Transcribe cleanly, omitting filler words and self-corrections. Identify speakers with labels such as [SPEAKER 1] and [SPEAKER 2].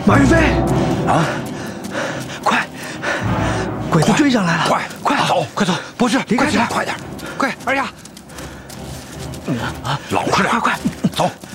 [SPEAKER 1] 马云飞，
[SPEAKER 2] 啊，
[SPEAKER 1] 快，鬼子追上来了！
[SPEAKER 2] 快走，快走！
[SPEAKER 1] 不是，离开这儿，
[SPEAKER 2] 快点！
[SPEAKER 1] 快，二丫，
[SPEAKER 2] 老实点，
[SPEAKER 1] 快，
[SPEAKER 2] 走！